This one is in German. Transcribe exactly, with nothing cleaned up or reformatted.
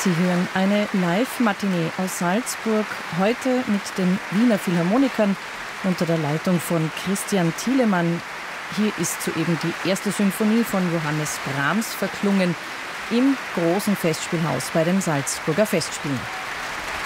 Sie hören eine Live-Matinee aus Salzburg, heute mit den Wiener Philharmonikern unter der Leitung von Christian Thielemann. Hier ist soeben die erste Symphonie von Johannes Brahms verklungen im großen Festspielhaus bei den Salzburger Festspielen.